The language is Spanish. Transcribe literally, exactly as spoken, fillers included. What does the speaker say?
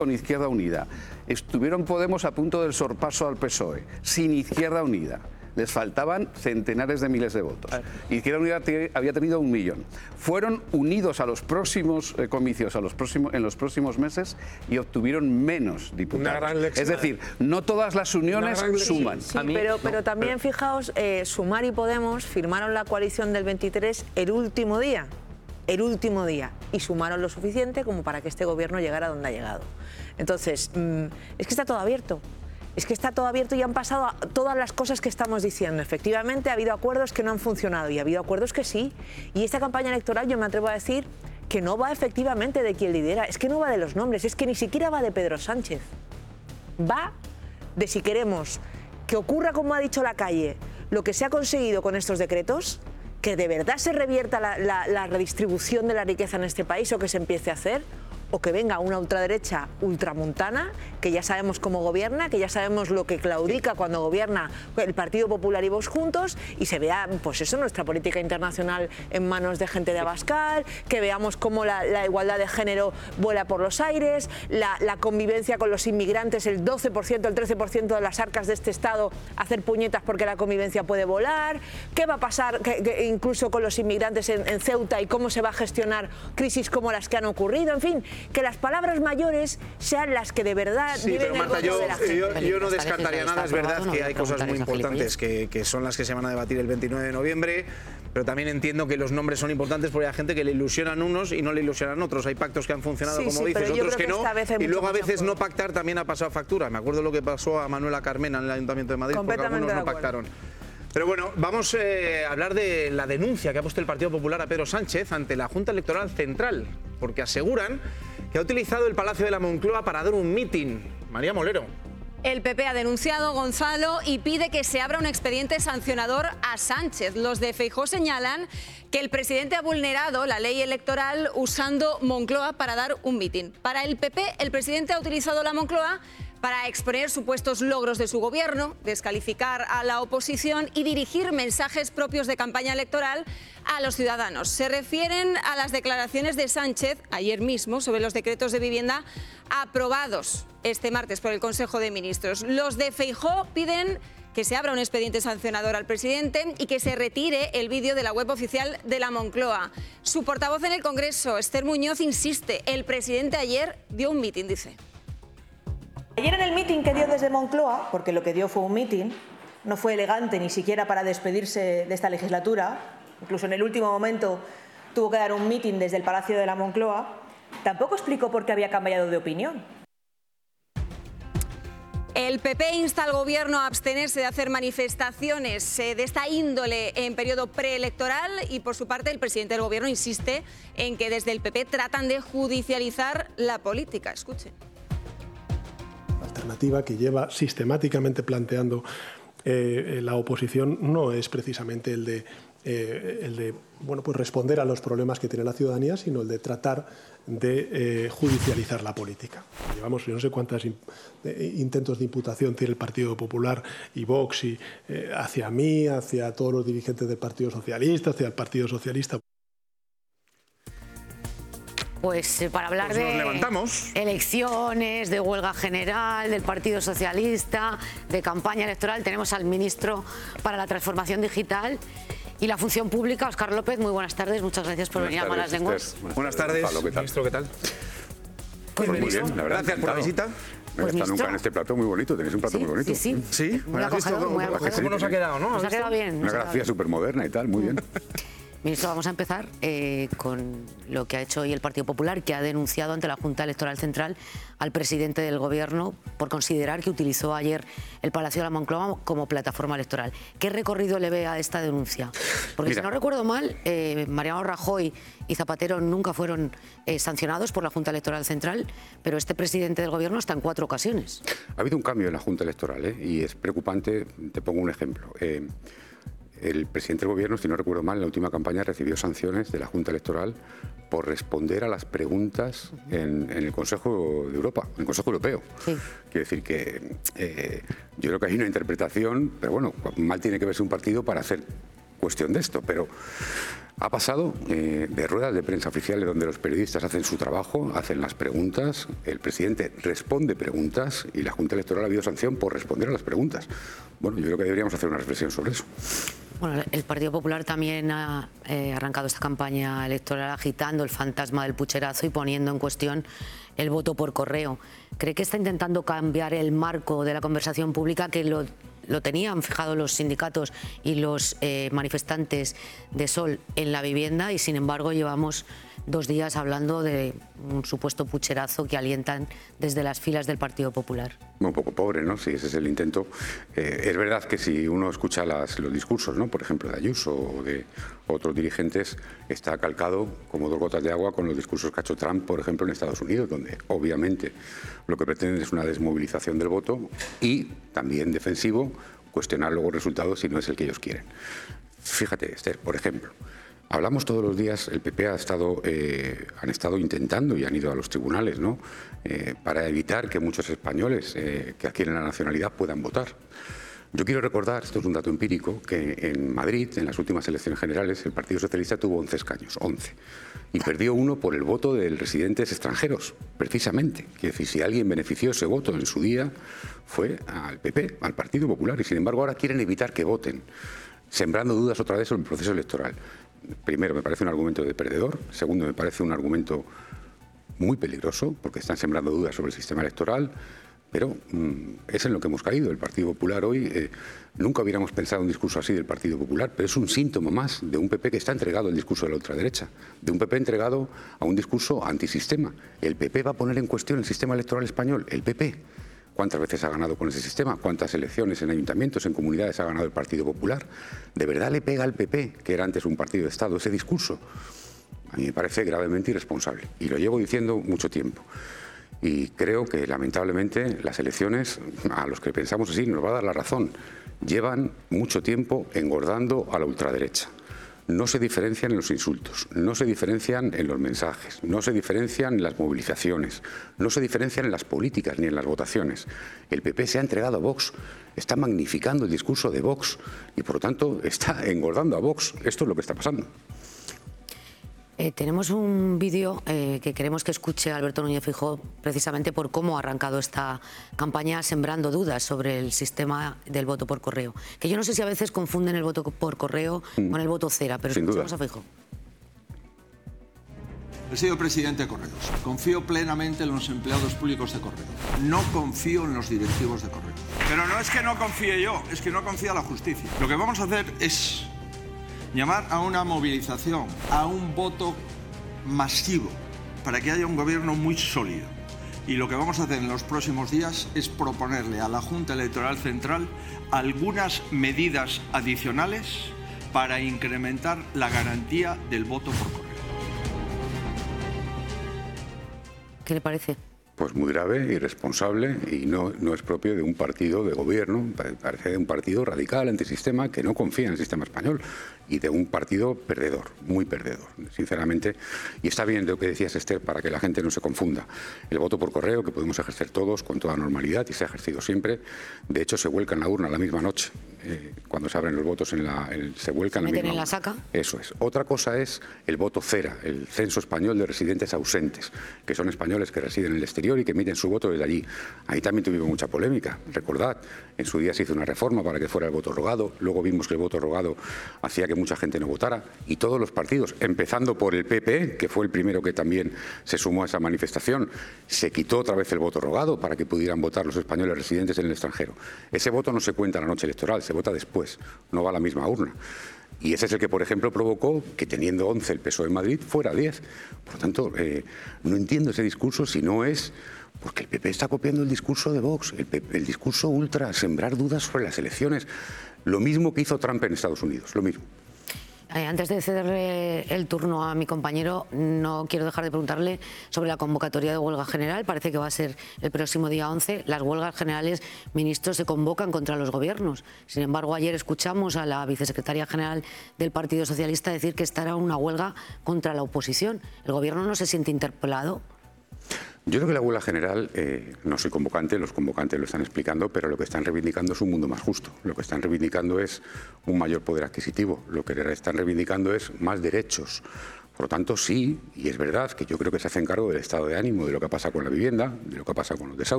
con Izquierda Unida. Estuvieron Podemos a punto del sorpaso al P S O E, sin Izquierda Unida. Les faltaban centenares de miles de votos. Izquierda Unida había tenido un millón. Fueron unidos a los próximos eh, comicios a los próximos, en los próximos meses y obtuvieron menos diputados. Es decir, no todas las uniones suman. Sí, pero, pero también, fijaos, eh, Sumar y Podemos firmaron la coalición del veintitrés el último día. El último día. Y sumaron lo suficiente como para que este gobierno llegara donde ha llegado. Entonces, mmm, es que está todo abierto. Es que está todo abierto y han pasado todas las cosas que estamos diciendo. Efectivamente, ha habido acuerdos que no han funcionado y ha habido acuerdos que sí. Y esta campaña electoral, yo me atrevo a decir que no va efectivamente de quien lidera. Es que no va de los nombres, es que ni siquiera va de Pedro Sánchez. Va de si queremos que ocurra, como ha dicho la calle, lo que se ha conseguido con estos decretos, que de verdad se revierta la, la, la redistribución de la riqueza en este país o que se empiece a hacer, o que venga una ultraderecha ultramontana, que ya sabemos cómo gobierna, que ya sabemos lo que claudica cuando gobierna el Partido Popular y Vox juntos, y se vea, pues eso, nuestra política internacional en manos de gente de Abascal, que veamos cómo la, la igualdad de género vuela por los aires, la, la convivencia con los inmigrantes, el doce por ciento, el trece por ciento de las arcas de este Estado hacer puñetas porque la convivencia puede volar, qué va a pasar que, que incluso con los inmigrantes en, en Ceuta y cómo se va a gestionar crisis como las que han ocurrido, en fin, que las palabras mayores sean las que de verdad sí, viven pero Marta, el voto yo, de la gente. Yo, yo no descartaría nada, es verdad que hay cosas muy importantes que, que son las que se van a debatir el veintinueve de noviembre, pero también entiendo que los nombres son importantes porque hay gente que le ilusionan unos y no le ilusionan otros. Hay pactos que han funcionado, sí, como sí, dices, otros que, que no, y luego a veces no pactar también ha pasado factura. Me acuerdo lo que pasó a Manuela Carmena en el Ayuntamiento de Madrid, porque algunos no pactaron. Pero bueno, vamos eh, a hablar de la denuncia que ha puesto el Partido Popular a Pedro Sánchez ante la Junta Electoral Central, porque aseguran que ha utilizado el Palacio de la Moncloa para dar un mitin. María Molero. El P P ha denunciado, Gonzalo, y pide que se abra un expediente sancionador a Sánchez. Los de Feijóo señalan que el presidente ha vulnerado la ley electoral usando Moncloa para dar un mitin. Para el P P, el presidente ha utilizado la Moncloa para exponer supuestos logros de su gobierno, descalificar a la oposición y dirigir mensajes propios de campaña electoral a los ciudadanos. Se refieren a las declaraciones de Sánchez ayer mismo sobre los decretos de vivienda aprobados este martes por el Consejo de Ministros. Los de Feijóo piden que se abra un expediente sancionador al presidente y que se retire el vídeo de la web oficial de la Moncloa. Su portavoz en el Congreso, Esther Muñoz, insiste. El presidente ayer dio un mitin, dice. Ayer en el mitin que dio desde Moncloa, porque lo que dio fue un mitin, no fue elegante ni siquiera para despedirse de esta legislatura, incluso en el último momento tuvo que dar un mitin desde el Palacio de la Moncloa, tampoco explicó por qué había cambiado de opinión. El P P insta al Gobierno a abstenerse de hacer manifestaciones de esta índole en periodo preelectoral y, por su parte, el presidente del Gobierno insiste en que desde el P P tratan de judicializar la política. Escuchen. Alternativa que lleva sistemáticamente planteando eh, la oposición no es precisamente el de, eh, el de bueno, pues responder a los problemas que tiene la ciudadanía, sino el de tratar de eh, judicializar la política. Llevamos yo no sé cuántos in, eh, intentos de imputación tiene el Partido Popular y Vox y, eh, hacia mí, hacia todos los dirigentes del Partido Socialista, hacia el Partido Socialista. Pues para hablar pues de levantamos. elecciones, de huelga general, del Partido Socialista, de campaña electoral, tenemos al ministro para la Transformación Digital y la Función Pública, Óscar López. Muy buenas tardes, muchas gracias por buenas venir tardes, a Malas Lenguas. Buenas, buenas tardes, Pablo, ¿qué tal? Ministro, ¿qué tal? Pues muy bien, la verdad. Gracias por la visita. No Pues he estado nunca en este plato muy bonito, tenéis un plato sí, muy bonito. Sí, sí. ¿Sí? Muy acogedor, muy acogedor. ¿Cómo nos ha quedado, no? Nos ha quedado bien. Una grafía súper moderna y tal, muy bien. Ministro, vamos a empezar eh, con lo que ha hecho hoy el Partido Popular, que ha denunciado ante la Junta Electoral Central al presidente del Gobierno por considerar que utilizó ayer el Palacio de la Moncloa como plataforma electoral. ¿Qué recorrido le ve a esta denuncia? Porque Mira. si no recuerdo mal, eh, Mariano Rajoy y Zapatero nunca fueron eh, sancionados por la Junta Electoral Central, pero este presidente del Gobierno está en cuatro ocasiones. Ha habido un cambio en la Junta Electoral ¿eh? y es preocupante. Te pongo un ejemplo. Eh, El presidente del Gobierno, si no recuerdo mal, en la última campaña recibió sanciones de la Junta Electoral por responder a las preguntas en, en el Consejo de Europa, en el Consejo Europeo. Sí. Quiero decir que eh, yo creo que hay una interpretación, pero bueno, mal tiene que verse un partido para hacer cuestión de esto, pero ha pasado eh, de ruedas de prensa oficiales donde los periodistas hacen su trabajo, hacen las preguntas, el presidente responde preguntas y la Junta Electoral ha habido sanción por responder a las preguntas. Bueno, yo creo que deberíamos hacer una reflexión sobre eso. Bueno, el Partido Popular también ha eh, arrancado esta campaña electoral agitando el fantasma del pucherazo y poniendo en cuestión el voto por correo. ¿Cree que está intentando cambiar el marco de la conversación pública que lo, lo tenían fijado los sindicatos y los eh, manifestantes de Sol en la vivienda y sin embargo llevamos dos días hablando de un supuesto pucherazo que alientan desde las filas del Partido Popular? Un poco pobre, ¿no? Sí, ese es el intento. Eh, es verdad que si uno escucha las, los discursos, ¿no? Por ejemplo, de Ayuso o de otros dirigentes, está calcado como dos gotas de agua con los discursos que ha hecho Trump, por ejemplo, en Estados Unidos, donde obviamente lo que pretenden es una desmovilización del voto y también defensivo, cuestionar luego resultados si no es el que ellos quieren. Fíjate, Esther, por ejemplo, hablamos todos los días, el P P ha estado, eh, han estado intentando y han ido a los tribunales, ¿no? Eh, para evitar que muchos españoles eh, que adquieren la nacionalidad puedan votar. Yo quiero recordar, esto es un dato empírico, que en Madrid, en las últimas elecciones generales, el Partido Socialista tuvo once escaños, once, y perdió uno por el voto de residentes extranjeros, precisamente. Quiere decir, si alguien benefició ese voto en su día, fue al P P, al Partido Popular, y sin embargo ahora quieren evitar que voten, sembrando dudas otra vez sobre el proceso electoral. Primero, me parece un argumento de perdedor. Segundo, me parece un argumento muy peligroso, porque están sembrando dudas sobre el sistema electoral. Pero mmm, es en lo que hemos caído. El Partido Popular hoy, eh, nunca hubiéramos pensado un discurso así del Partido Popular, pero es un síntoma más de un P P que está entregado al discurso de la ultraderecha, de un P P entregado a un discurso antisistema. El P P va a poner en cuestión el sistema electoral español. El P P. ¿Cuántas veces ha ganado con ese sistema? ¿Cuántas elecciones en ayuntamientos, en comunidades ha ganado el Partido Popular? ¿De verdad le pega al P P, que era antes un partido de Estado, ese discurso? A mí me parece gravemente irresponsable y lo llevo diciendo mucho tiempo. Y creo que, lamentablemente, las elecciones, a los que pensamos así, nos va a dar la razón. Llevan mucho tiempo engordando a la ultraderecha. No se diferencian en los insultos, no se diferencian en los mensajes, no se diferencian en las movilizaciones, no se diferencian en las políticas ni en las votaciones. El P P se ha entregado a Vox, está magnificando el discurso de Vox y, por lo tanto, está engordando a Vox. Esto es lo que está pasando. Eh, tenemos un vídeo eh, que queremos que escuche Alberto Núñez Feijóo precisamente por cómo ha arrancado esta campaña sembrando dudas sobre el sistema del voto por correo. Que yo no sé si a veces confunden el voto por correo mm. con el voto cera, pero Sin escuchemos duda. a Feijóo. Señor presidente de Correos, confío plenamente en los empleados públicos de Correos. No confío en los directivos de Correos. Pero no es que no confíe yo, es que no confía la justicia. Lo que vamos a hacer es llamar a una movilización, a un voto masivo, para que haya un gobierno muy sólido. Y lo que vamos a hacer en los próximos días es proponerle a la Junta Electoral Central algunas medidas adicionales para incrementar la garantía del voto por correo. ¿Qué le parece? Pues muy grave, irresponsable y no, no es propio de un partido de gobierno, parece de un partido radical, antisistema, que no confía en el sistema español y de un partido perdedor, muy perdedor, sinceramente. Y está bien lo que decías, Esther, para que la gente no se confunda. El voto por correo, que podemos ejercer todos con toda normalidad y se ha ejercido siempre, de hecho se vuelca en la urna la misma noche. Eh, cuando se abren los votos, en la, el, se vuelca en la misma en la saca. Eso es. Otra cosa es el voto cera, el censo español de residentes ausentes, que son españoles que residen en el exterior y que emiten su voto desde allí. Ahí también tuvimos mucha polémica. Recordad, en su día se hizo una reforma para que fuera el voto rogado, luego vimos que el voto rogado hacía que mucha gente no votara y todos los partidos, empezando por el P P, que fue el primero que también se sumó a esa manifestación, se quitó otra vez el voto rogado para que pudieran votar los españoles residentes en el extranjero. Ese voto no se cuenta en la noche electoral, se vota después, no va a la misma urna. Y ese es el que, por ejemplo, provocó que teniendo once el P S O E en Madrid fuera diez. Por lo tanto, eh, no entiendo ese discurso si no es porque el P P está copiando el discurso de Vox, el, P P, el discurso ultra, sembrar dudas sobre las elecciones. Lo mismo que hizo Trump en Estados Unidos, lo mismo. Eh, antes de cederle el turno a mi compañero, no quiero dejar de preguntarle sobre la convocatoria de huelga general. Parece que va a ser el próximo día once. Las huelgas generales, ministros, se convocan contra los gobiernos. Sin embargo, ayer escuchamos a la vicesecretaria general del Partido Socialista decir que estará una huelga contra la oposición. ¿El gobierno no se siente interpelado? Yo creo que la huelga general, eh, no soy convocante, los convocantes lo están explicando, pero lo que están reivindicando es un mundo más justo. Lo que están reivindicando es un mayor poder adquisitivo. Lo que están reivindicando es más derechos. Por lo tanto, sí, y es verdad que yo creo que se hacen cargo del estado de ánimo, de lo que pasa con la vivienda, de lo que pasa con los desahucios.